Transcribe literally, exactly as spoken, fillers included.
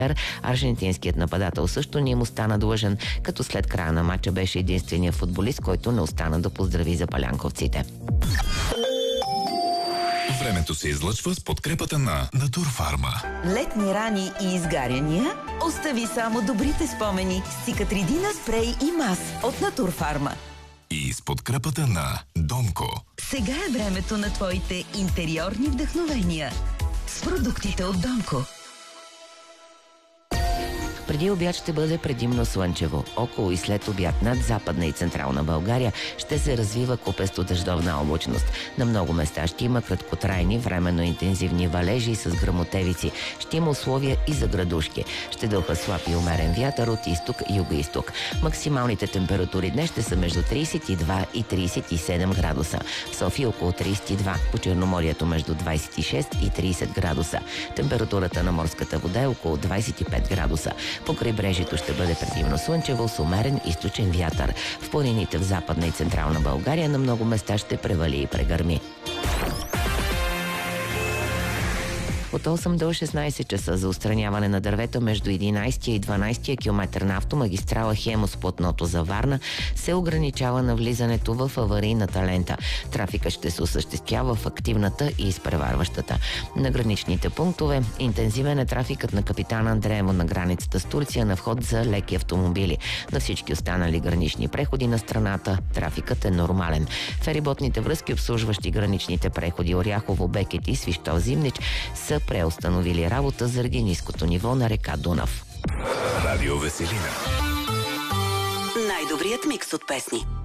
Аржентинският нападател също не му стана длъжен, като след края на матча беше единственият футболист, който не остана да поздрави запалянковците. Времето се излъчва с подкрепата на Натурфарма. Летни рани и изгаряния? Остави само добрите спомени с Цикатридина спрей и мас от Натурфарма. И с подкрепата на Донко. Сега е времето на твоите интериорни вдъхновения с продуктите от Донко. Преди обяд ще бъде предимно слънчево. Около и след обяд над Западна и Централна България ще се развива купесто дъждовна облачност. На много места ще има краткотрайни, временно интензивни валежи с гръмотевици. Ще има условия и за градушки. Ще дъха слаб и умерен вятър от изток и юго-изток. Максималните температури днес ще са между трийсет и два и трийсет и седем градуса. В София около трийсет и два, по Черноморието между двайсет и шест и трийсет градуса. Температурата на морската вода е около двайсет и пет градуса. По крайбрежието ще бъде предимно слънчево с умерен източен вятър. В планините в Западна и Централна България на много места ще превали и прегърми. От осем до шестнайсет часа за отстраняване на дървета между единайсети и дванайсети километър на автомагистрала Хемус, платното за Варна, се ограничава на влизането в аварийната лента. Трафикът ще се осъществява в активната и изпреварващата. На граничните пунктове интензивен е трафикът на Капитан Андреево на границата с Турция на вход за леки автомобили. На всички останали гранични преходи на страната трафикът е нормален. Фериботните връзки, обслужващи граничните преходи Оряхово, Бекет и Свищов Зимнич, са преустановили работа заради ниското ниво на река Дунав. Радио Веселина. Най-добрият микс от песни.